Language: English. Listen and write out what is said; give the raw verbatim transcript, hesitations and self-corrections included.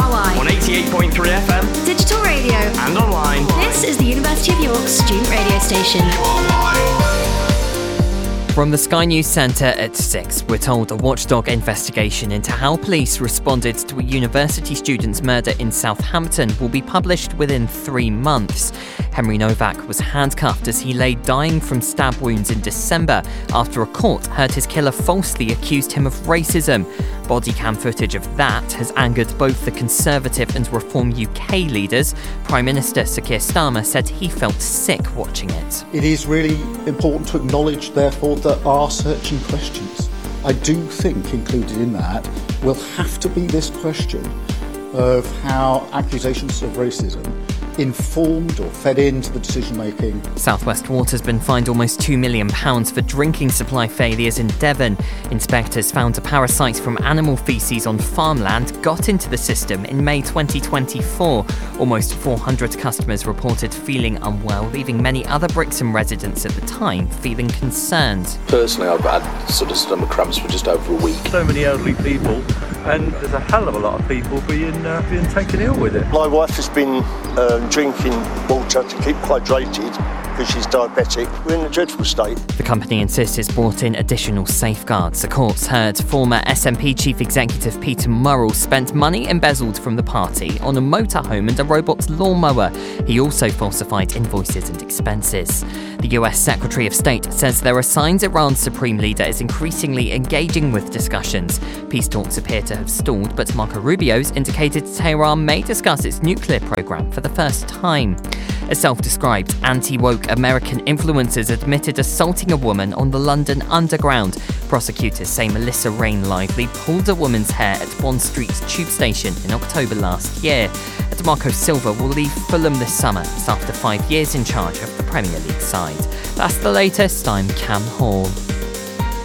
R Y. On eighty-eight point three F M. Digital radio. And online. This is the University of York student radio station. From the Sky News Centre at six, we're told a watchdog investigation into how police responded to a university student's murder in Southampton will be published within three months. Henry Novak was handcuffed as he lay dying from stab wounds in December after a court heard his killer falsely accused him of racism. Body cam footage of that has angered both the Conservative and Reform U K leaders. Prime Minister Sir Keir Starmer said he felt sick watching it. It is really important to acknowledge, therefore, that are searching questions. I do think included in that will have to be this question of how accusations of racism informed or fed into the decision-making. South West Water's been fined almost two million pounds for drinking supply failures in Devon. Inspectors found a parasite from animal faeces on farmland got into the system in May twenty twenty-four. Almost four hundred customers reported feeling unwell, leaving many other Brixham residents at the time feeling concerned. Personally, I've had sort of stomach cramps for just over a week. So many elderly people, and there's a hell of a lot of people being uh, being taken ill with it. My wife has been uh, drinking water to keep hydrated because she's diabetic. We're in a dreadful state. The company insists it's brought in additional safeguards. The courts heard former S N P Chief Executive Peter Murrell spent money embezzled from the party on a motorhome and a robot lawnmower. He also falsified invoices and expenses. The U S Secretary of State says there are signs Iran's supreme leader is increasingly engaging with discussions. Peace talks appear to have stalled, but Marco Rubio's indicated Tehran may discuss its nuclear program for the first time. A self-described anti-woke American influencer admitted assaulting a woman on the London Underground. Prosecutors say Melissa Rain Lively pulled a woman's hair at Bond Street tube station in October last year. And Marco Silva will leave Fulham this summer. It's after five years in charge of the Premier League side. That's the latest. I'm Cam Hall.